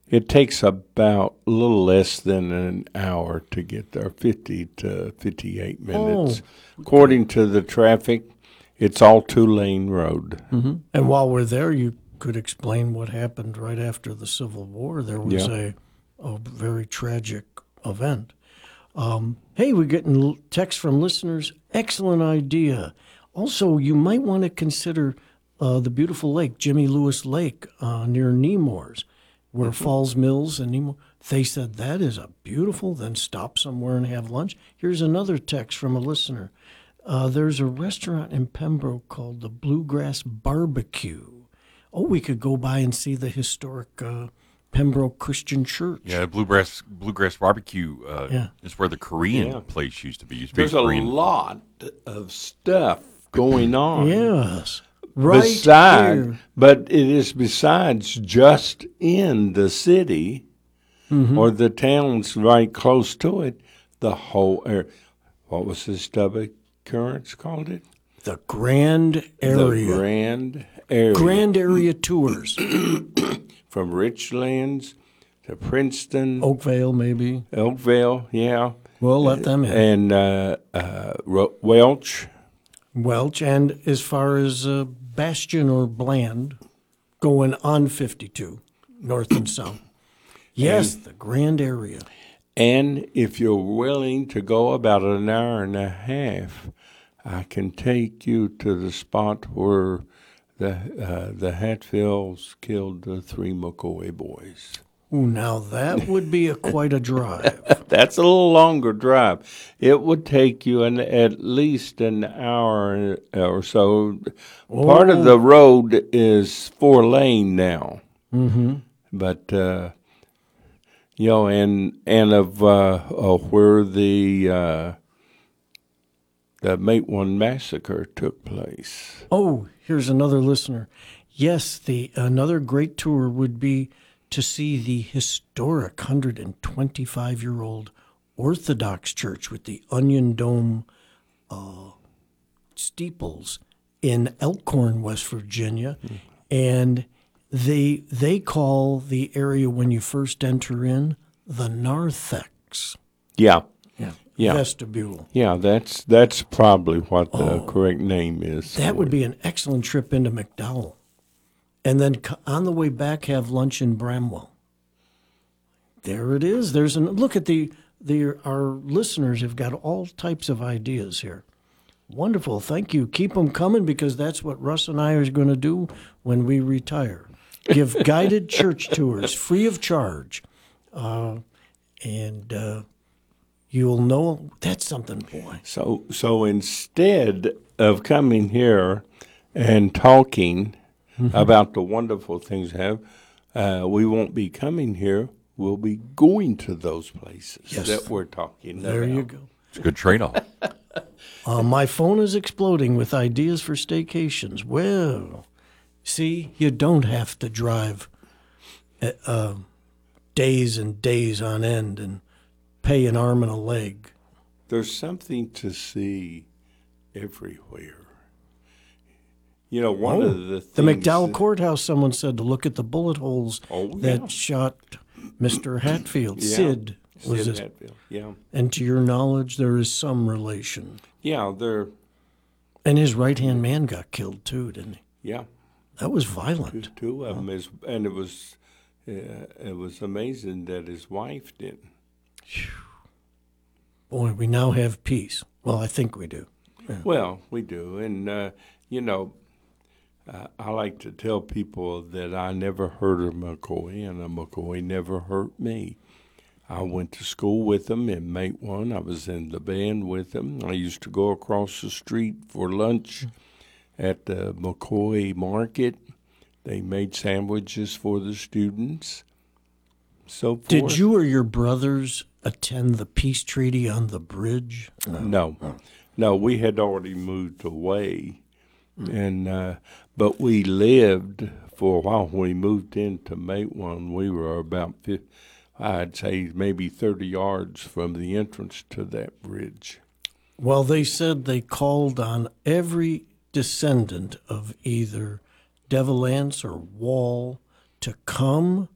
It takes about a little less than an hour to get there, 50 to 58 minutes. According to the traffic, it's all two-lane road. And while we're there, you could explain what happened right after the Civil War. There was Yeah. a very tragic event. Hey, we're getting texts from listeners. Excellent idea. Also, you might want to consider the beautiful lake, Jimmy Lewis Lake, near Nemours, where Falls Mills and Nemours. They said that is a beautiful. Then stop somewhere and have lunch. Here's another text from a listener. There's a restaurant in Pembroke called the Bluegrass Barbecue. Oh, we could go by and see the historic Pembroke Christian Church. Yeah, Bluegrass Barbecue Yeah. is where the Korean Yeah. place used to be. There's a Korean. lot of stuff going on. Yes. Right here. But it is besides just in the city or the towns right close to it, the whole area. What was this Stubborn Currents called it? The Grand Area. The Grand Area. Grand Area Tours. From Richlands to Princeton, Oakvale, maybe. Oakville, yeah. We'll let them in. And Welch. Welch, and as far as Bastion or Bland, going on 52, north and south. Yes, the Grand Area. And if you're willing to go about an hour and a half, I can take you to the spot where the Hatfields killed the 3 McCoy boys. Ooh, now that would be quite a drive. That's a little longer drive. It would take you at least an hour or so. Part of the road is 4-lane now. Mm-hmm. But, and of where the Matewan massacre took place. Oh, here's another listener. Yes, another great tour would be to see the historic 125-year-old Orthodox Church with the onion dome steeples in Elkhorn, West Virginia. And they call the area when you first enter in the narthex. Yeah. Yeah. Vestibule. Yeah, that's probably what the correct name is. That would be an excellent trip into McDowell. And then on the way back, have lunch in Bramwell. There it is. Look at our listeners have got all types of ideas here. Wonderful. Thank you. Keep them coming because that's what Russ and I are going to do when we retire. Give guided church tours free of charge. And you'll know that's something, boy. So instead of coming here and talking about the wonderful things we have, we won't be coming here. We'll be going to those places that we're talking about. There you go. It's a good trade-off. My phone is exploding with ideas for staycations. Well, see, you don't have to drive days and days on end and pay an arm and a leg. There's something to see everywhere. You know, one of the things... The McDowell Courthouse, someone said, to look at the bullet holes yeah. that shot Mr. Hatfield. Yeah. Sid was Sid his... Hatfield, yeah. And to your knowledge, there is some relation. Yeah, they're... And his right-hand man got killed, too, didn't he? Yeah. That was violent. Two of them. And it was amazing that his wife didn't. Boy, we now have peace. Well, I think we do. Yeah. Well, we do. And, I like to tell people that I never hurt a McCoy, and a McCoy never hurt me. I went to school with him in Matewan. I was in the band with him. I used to go across the street for lunch at the McCoy Market. They made sandwiches for the students. So forth. Did you or your brothers attend the peace treaty on the bridge? No. No, we had already moved away. And but we lived for a while. When we moved into Matewan, we were about, I'd say, maybe 30 yards from the entrance to that bridge. Well, they said they called on every descendant of either De Valence or Wall to come